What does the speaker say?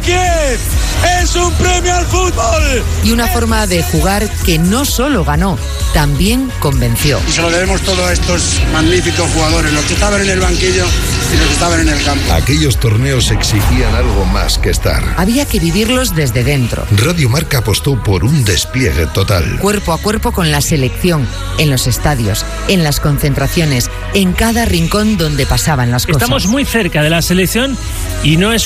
Kiev. ¡Es un premio al fútbol! Y una forma de jugar que no solo ganó, también convenció. Y se lo debemos todo a estos magníficos jugadores, los que estaban en el banquillo y los que estaban en el campo. Aquellos torneos exigían algo más que estar. Había que vivirlos desde dentro. Radio Marca apostó por un despliegue total. Cuerpo a cuerpo con la selección, en los estadios, en las concentraciones, en cada rincón donde pasaban las cosas. Estamos muy cerca de la selección y no es